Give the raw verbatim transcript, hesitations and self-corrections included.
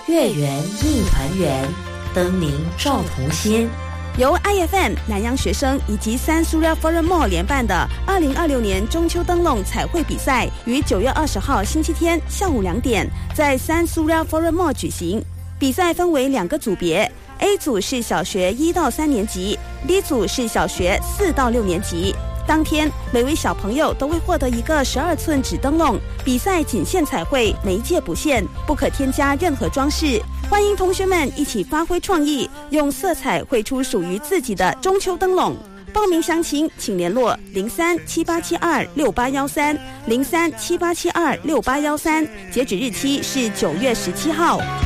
月圆映团圆，灯明照同心。 由 I F M 南洋学生以及三 Suria Forum Mall 联办的二零二六年中秋灯笼彩绘比赛，于九月二十号星期天下午两点在三 Suria Forum Mall 举行。比赛分为两个组别 ，A 组是小学一到三年级 ，B 组是小学四到六年级。当天，每位小朋友都会获得一个十二寸纸灯笼。比赛仅限彩绘，媒介不限，不可添加任何装饰。欢迎同学们一起发挥创意，用色彩绘出属于自己的中秋灯笼。报名详情请联络零三七八七二六八幺三零三七八七二六八幺三，截止日期是九月十七号。